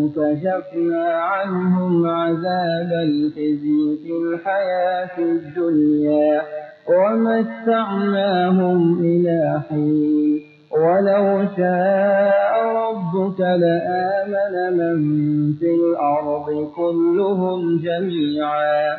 كشفنا عنهم عذاب الخزي في الحياة الدنيا ومتعناهم إلى حين ولو شاء ربك لآمن من في الأرض كلهم جميعا